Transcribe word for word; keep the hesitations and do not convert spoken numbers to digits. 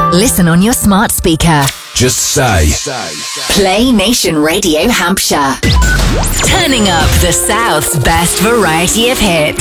Listen on your smart speaker. Just say Play Nation Radio Hampshire. Turning up the South's best variety of hits.